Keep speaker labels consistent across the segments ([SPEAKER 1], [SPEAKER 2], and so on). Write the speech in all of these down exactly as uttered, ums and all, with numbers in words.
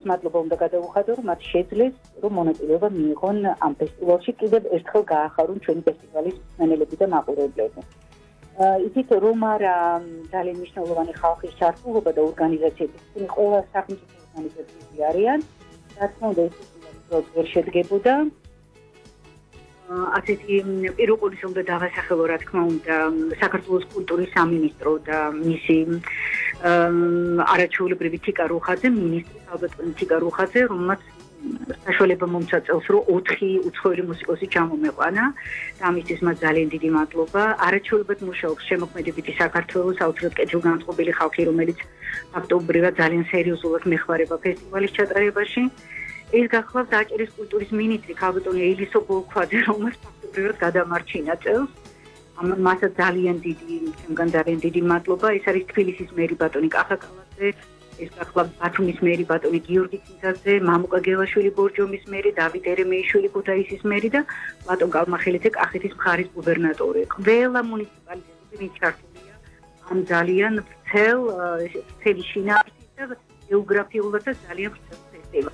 [SPEAKER 1] მადლობა უნდა გადავუხადო, რომ მათ შეძლეს, რომ მონაწილეობა მიიღონ ამ ფესტივალში, კიდევ ერთხელ გაახარούν ჩვენი ფესტივალის მსმენელები და მაყურებლები. იცით, რომ არა ძალიან მნიშვნელოვანი ხალხის ჩართულობა და ორგანიზაციები, ისინი ყველა სახელმწიფო ორგანიზაციები არიან, რაც უნდა ის ვერ შედგებოდა. ასეთი პირველ ყოვლისა უნდა დავასახელო, რა თქმა უნდა, საქართველოს კულტურის სამინისტრო და მისი არაჩვეულებრივი თიკა რუხაძე, მინისტრი ალბათონი თიკა რუხაძე, რომელმაც საშუალება მომცა წელს, რომ ოთხი უცხოელი მუსიკოსი ჩამომეყვანა და ამისთვის მათ ძალიან დიდი მადლობა. არაჩვეულებად მუშაობს შემოქმედებითი საქართველოს აუცილებლად კეთილგანწყობილი ხალხი, რომელიც ფაქტობრივად ძალიან სერიოზულად მეხმარება ფესტივალის ჩატარებაში. ეს გახლავს დაჭერის კულტურის მინისტრი ქალბატონი ელისო ბოლქვაძე, რომელმაც ფაქტობრივად გადამარჩინა წელს. მასაც ძალიან დიდი, ჩემგან ძალიან დიდი მადლობა. ეს არის თბილისის მერი ბატონი კახაკალაძე, ეს გახლავს ბათუმის მერი ბატონი გიორგი წინძაძე, მამუკა გელაშვილი ბორჯომის მერი, დავით ერემეიშვილი ქუთაისის მერი და ბატონ კალმახელიძე კახეთის მხარის გუბერნატორი. ყველა მუნიციპალიტეტი ჩართულია ამ ძალიან ვრცელ წელი შინაარსის და გეოგრაფიულად და ძალიან ვრცელ ფესტივალში.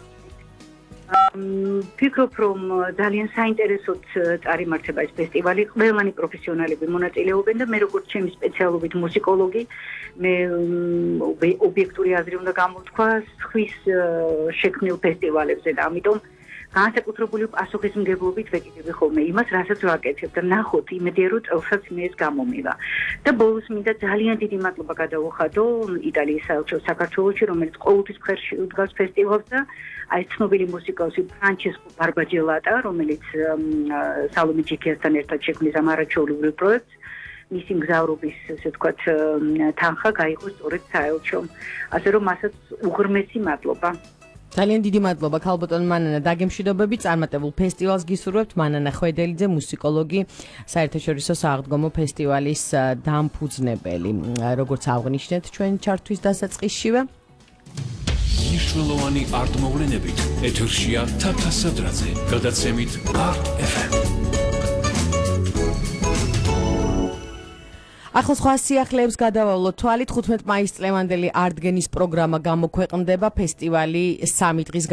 [SPEAKER 1] ფიქრობ, რომ ძალიან საინტერესოდ წარიმართება ეს ფესტივალი, ყველანი პროფესიონალები მონაწილეობენ და მე როგორც ჩემი სპეციალობით მუსიკოლოგი, მე ობიექტური აზრი უნდა გამოვთქვა ხვის შექმნილ ფესტივალებზე და ამიტომ განსაკუთრებული პასუხისმგებლობით ვეკიდები ხოლმე იმას, რასაც ვაკეთებ და ნახოთ იმედია, რომ წელსაც მე ეს გამომივა. და ბოლოს მინდა ძალიან დიდი მადლობა გადავუხადო იტალიის საელჩოს საქართველოში, რომელიც ყოველთვის მხრში უდგას ფესტივალს და აი ცნობილი მუსიკოსი ფრანჩესკო ბარბაჯელატა, რომელიც სალომე ჯიქიასთან ერთად შექმნის ამ არაჩვეულებრივ პროექტს, მისი მგზავრობის, ესე ვთქვათ, თანხა გაიღო სწორედ საელჩომ. ასე რომ მასაც უღრმესი მადლობა.
[SPEAKER 2] ძალიან დიდი მადლობა ქალბატონ მანანა დაგემშვიდობები წარმატებულ ფესტივალს გისურვებთ. მანანა ხვედელიძე, მუსიკოლოგი, საერთაშორისო სააღდგომო ფესტივალის დამფუძნებელი. როგორც აღნიშნეთ ჩვენ ჩართვის დასაწყისშივე
[SPEAKER 3] მნიშვნელოვანი არტ-მოვლენებით ეთერშია თათა სადრაძე, გადაცემით არტ ეფ ემ.
[SPEAKER 2] ახლა სხვა სიახლეებს გადავავლოთ თვალით. ხუთმეტ მაისს წლევანდელი არტგენის პროგრამა გამოქვეყნდება, ფესტივალი სამი დღის